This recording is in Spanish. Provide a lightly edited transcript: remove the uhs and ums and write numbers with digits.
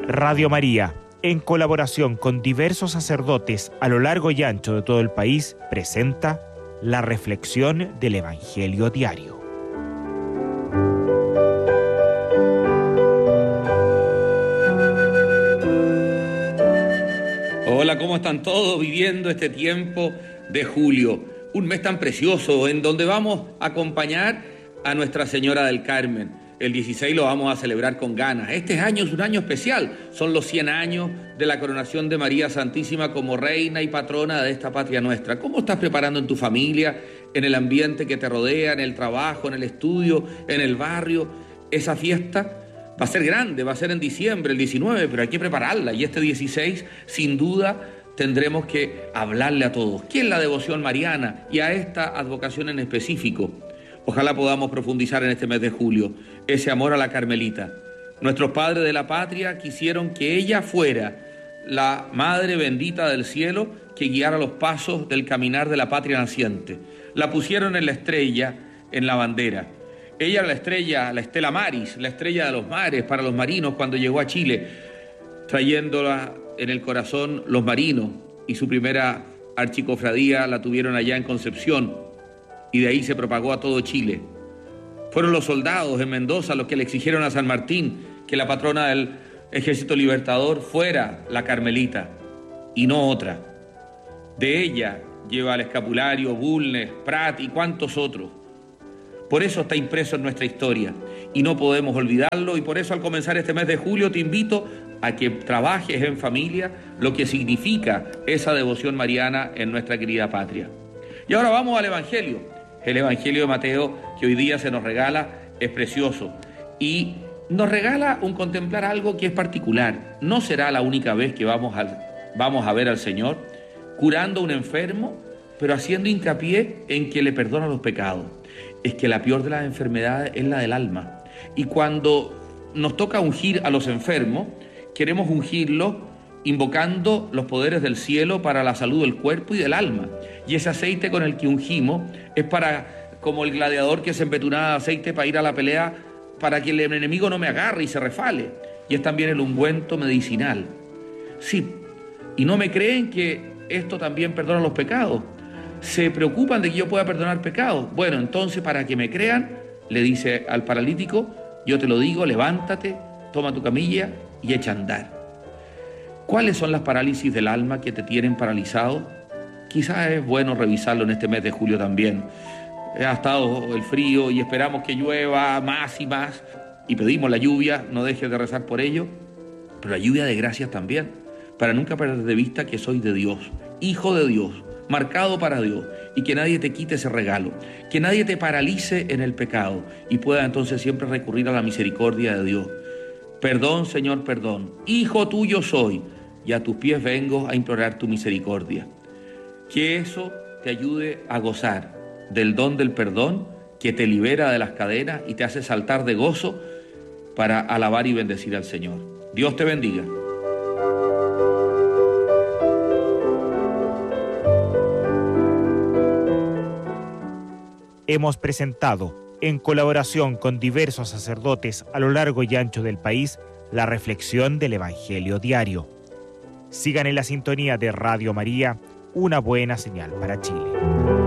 Radio María, en colaboración con diversos sacerdotes a lo largo y ancho de todo el país, presenta la reflexión del Evangelio diario. Hola, ¿cómo están todos viviendo este tiempo de julio? Un mes tan precioso en donde vamos a acompañar a Nuestra Señora del Carmen. El 16 lo vamos a celebrar con ganas. Este año es un año especial. Son los 100 años de la coronación de María Santísima como reina y patrona de esta patria nuestra. ¿Cómo estás preparando en tu familia, en el ambiente que te rodea, en el trabajo, en el estudio, en el barrio? Esa fiesta va a ser grande, va a ser en diciembre, el 19, pero hay que prepararla. Y este 16, sin duda, tendremos que hablarle a todos. ¿Qué es la devoción mariana? Y a esta advocación en específico. Ojalá podamos profundizar en este mes de julio ese amor a la Carmelita. Nuestros padres de la patria quisieron que ella fuera la Madre bendita del cielo que guiara los pasos del caminar de la patria naciente. La pusieron en la estrella, en la bandera. Ella era la estrella, la Stella Maris, la estrella de los mares para los marinos cuando llegó a Chile, trayéndola en el corazón los marinos, y su primera archicofradía la tuvieron allá en Concepción. Y de ahí se propagó a todo Chile. Fueron los soldados en Mendoza los que le exigieron a San Martín que la patrona del Ejército Libertador fuera la Carmelita y no otra. De ella lleva el escapulario Bulnes, Prat y cuantos otros. Por eso está impreso en nuestra historia y no podemos olvidarlo, y por eso al comenzar este mes de julio te invito a que trabajes en familia lo que significa esa devoción mariana en nuestra querida patria. Y ahora vamos al Evangelio. El Evangelio de Mateo que hoy día se nos regala es precioso y nos regala un contemplar algo que es particular. No será la única vez que vamos a ver al Señor curando a un enfermo, pero haciendo hincapié en que le perdona los pecados. Es que la peor de las enfermedades es la del alma. Y cuando nos toca ungir a los enfermos, queremos ungirlos invocando los poderes del cielo para la salud del cuerpo y del alma. Y ese aceite con el que ungimos es para, como el gladiador que se embetunaba de aceite para ir a la pelea, para que el enemigo no me agarre y se refale. Y es también el ungüento medicinal. Sí, y no me creen que esto también perdona los pecados. Se preocupan de que yo pueda perdonar pecados. Bueno, entonces para que me crean, le dice al paralítico, yo te lo digo, levántate, toma tu camilla y echa a andar. ¿Cuáles son las parálisis del alma que te tienen paralizado? Quizás es bueno revisarlo en este mes de julio también. Ha estado el frío y esperamos que llueva más y más y pedimos la lluvia, no dejes de rezar por ello, pero la lluvia de gracias también, para nunca perder de vista que soy de Dios, hijo de Dios, marcado para Dios, y que nadie te quite ese regalo, que nadie te paralice en el pecado y pueda entonces siempre recurrir a la misericordia de Dios. Perdón, Señor, perdón, hijo tuyo soy, y a tus pies vengo a implorar tu misericordia. Que eso te ayude a gozar del don del perdón que te libera de las cadenas y te hace saltar de gozo para alabar y bendecir al Señor. Dios te bendiga. Hemos presentado, en colaboración con diversos sacerdotes a lo largo y ancho del país, la reflexión del Evangelio diario. Sigan en la sintonía de Radio María, una buena señal para Chile.